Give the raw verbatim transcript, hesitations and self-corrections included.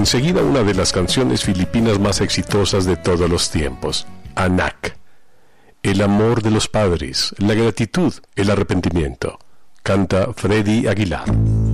enseguida una de las canciones filipinas más exitosas de todos los tiempos, Anak. El amor de los padres, la gratitud, el arrepentimiento. Canta Freddy Aguilar.